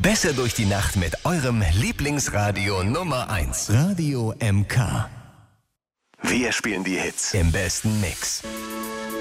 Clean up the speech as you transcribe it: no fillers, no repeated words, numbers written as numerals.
Besser durch die Nacht mit eurem Lieblingsradio Nummer 1. Radio MK. Wir spielen die Hits im besten Mix.